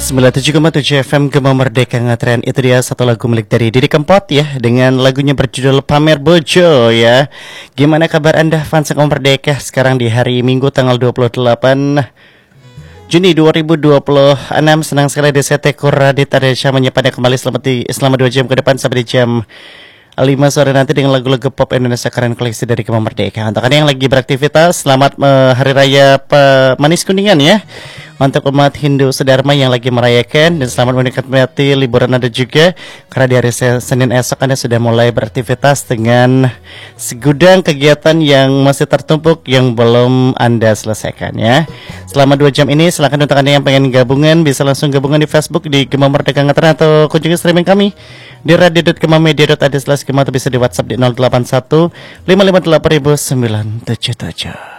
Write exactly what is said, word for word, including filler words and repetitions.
sembilan puluh tujuh koma tujuh F M Gema Merdeka Ngatren. Itu dia satu lagu milik dari Didi Kempot ya, dengan lagunya berjudul Pamer Bojo ya. Gimana kabar Anda fans Gema Merdeka sekarang di hari Minggu tanggal dua puluh delapan Juni dua ribu dua puluh enam. Senang sekali di saya Tekur Radit Adesha menyapanya kembali selama, di, selama dua jam ke depan sampai di jam lima sore nanti dengan lagu-lagu pop Indonesia keren koleksi dari Gema Merdeka. Untuk Anda yang lagi beraktivitas, selamat uh, Hari Raya Manis Kuningan ya. Untuk umat Hindu Sedharma yang lagi merayakan, dan selamat menikmati liburan Anda juga, karena di hari Senin esok Anda sudah mulai beraktivitas dengan segudang kegiatan yang masih tertumpuk yang belum Anda selesaikan ya. Selama dua jam ini silakan untuk Anda yang pengen gabungan bisa langsung gabungan di Facebook di Gema Merdeka Ngatren, atau kunjungi streaming kami di radio dot gema media dot i d slash gema, atau bisa di WhatsApp di nol delapan satu lima lima delapan sembilan tujuh tujuh.